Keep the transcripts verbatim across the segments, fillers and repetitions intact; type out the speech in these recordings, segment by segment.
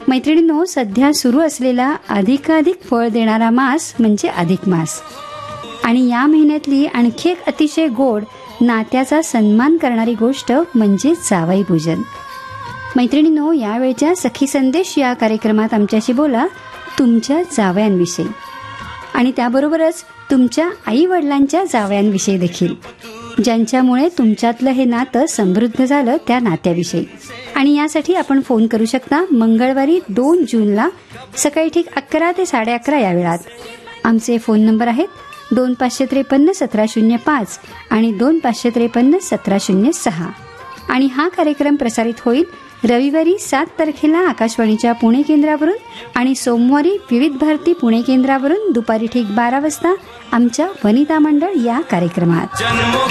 मैत्रिणींनो, सध्या सुरू असलेला अधिकाधिक फळ देणारा मास म्हणजे अधिक मास. आणि या महिन्यातली आणखी एक अतिशय गोड नात्याचा सन्मान करणारी गोष्ट म्हणजे जावई पूजन. मैत्रिणींनो, यावेळच्या सखी संदेश या कार्यक्रमात आमच्याशी बोला तुमच्या जावयांविषयी आणि त्याबरोबरच तुमच्या आई वडिलांच्या जावयांविषयी देखील, ज्यांच्यामुळे तुमच्यातलं हे नातं समृद्ध झालं त्या नात्याविषयी. आणि यासाठी आपण फोन करू शकता मंगळवारी दोन जूनला सकाळी ठीक अकरा ते साडे अकरा या वेळात. आमचे फोन नंबर आहेत दोन पाचशे त्रेपन्न सतरा शून्य पाच आणि दोन पाचशे त्रेपन्न सतरा शून्य सहा. आणि हा कार्यक्रम प्रसारित होईल रविवारी सात तारखेला आकाशवाणीच्या पुणे केंद्रावरून आणि सोमवारी विविध भारती पुणे केंद्रावरून दुपारी ठीक बारा वाजता आमच्या वनिता मंडळ या कार्यक्रमात.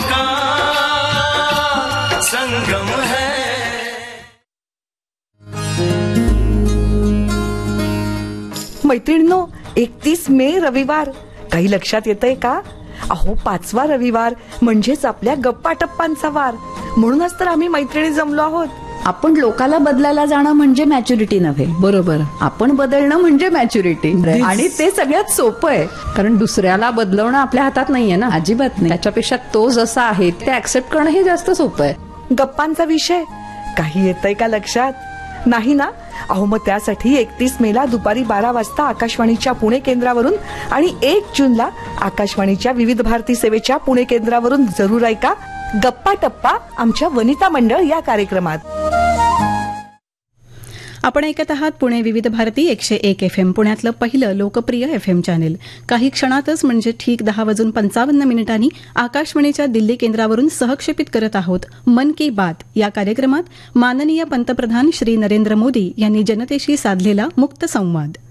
मैत्रिणींनो, एकतीस मे रविवार काही लक्षात येतंय का? अहो, पाचवा रविवार म्हणजेच आपल्या गप्पा टप्पांचा वार. म्हणूनच तर आम्ही मैत्रिणी जमलो आहोत. आपण लोकाला बदलायला जाणं म्हणजे मॅच्युरिटी नव्हे. बरोबर, आपण बदलणं म्हणजे मॅच्युरिटी. आणि ते सगळ्यात सोपं आहे, कारण दुसऱ्याला बदलवणं आपल्या हातात नाहीये ना, अजिबात नाही. त्याच्यापेक्षा तो जसा आहे ते ऍक्सेप्ट करणं हे जास्त सोपं आहे. गप्पांचा विषय काही येतंय का लक्षात? नाही ना? अहो, मग त्यासाठी एकतीस मेला दुपारी बारा वाजता आकाशवाणीच्या पुणे केंद्रावरून आणि एक जूनला आकाशवाणीच्या विविध भारती सेवेच्या पुणे केंद्रावरून जरूर ऐका गप्पा टप्पा आमच्या वनिता मंडळ या कार्यक्रमात. आपण ऐकत आहात पुणे विविध भारती एकशे एक एफ एम, पुण्यातलं पहिलं लोकप्रिय एफ एम चॅनेल. काही क्षणातच म्हणजे ठीक दहा वाजून पंचावन्न मिनिटांनी आकाशवाणीच्या दिल्ली केंद्रावरून सहक्षेपित करत आहोत मन की बात या कार्यक्रमात माननीय पंतप्रधान श्री नरेंद्र मोदी यांनी जनतेशी साधलेला मुक्त संवाद.